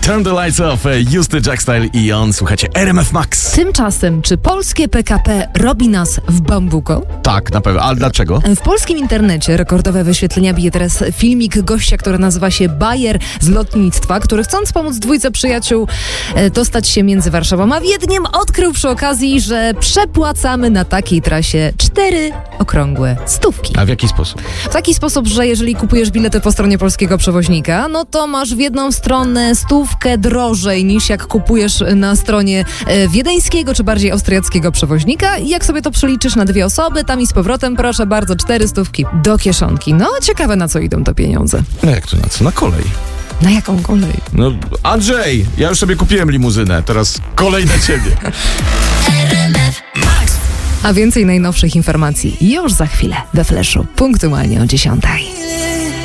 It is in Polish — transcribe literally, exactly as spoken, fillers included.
Turn the Lights Off, Justy Jackstyle i on, słuchajcie, R M F Max. Tymczasem, czy polskie P K P robi nas w bambuko? Tak, na pewno. Ale dlaczego? W polskim internecie rekordowe wyświetlenia bije teraz filmik gościa, który nazywa się Bayer z lotnictwa, który chcąc pomóc dwójce przyjaciół e, dostać się między Warszawą a Wiedniem, odkrył przy okazji, że przepłacamy na takiej trasie cztery okrągłe stówki. A w jaki sposób? W taki sposób, że jeżeli kupujesz bilety po stronie polskiego przewoźnika, no to masz w jedną stronę stówkę drożej niż jak kupujesz na stronie e, wiedeńskiego czy bardziej austriackiego przewoźnika. I jak sobie to przeliczysz na dwie osoby, tam i z powrotem, proszę bardzo, cztery stówki do kieszonki. No, ciekawe, na co idą te pieniądze. No jak to na co? Na kolej. Na jaką kolej? No, Andrzej, ja już sobie kupiłem limuzynę, teraz kolej na ciebie. A więcej najnowszych informacji już za chwilę we Flashu, punktualnie o dziesiątej.